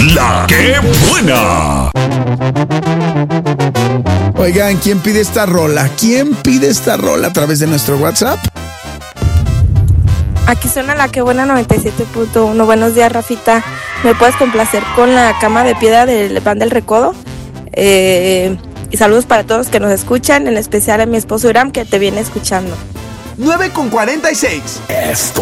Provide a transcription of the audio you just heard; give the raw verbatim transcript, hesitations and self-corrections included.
La que buena. Oigan, ¿quién pide esta rola? ¿Quién pide esta rola a través de nuestro WhatsApp? Aquí suena La que buena noventa y siete punto uno. Buenos días, Rafita. ¿Me puedes complacer con La cama de piedra del Van del Recodo? Eh, y saludos para todos que nos escuchan, en especial a mi esposo Iram, que te viene escuchando. nueve con cuarenta y seis. Esto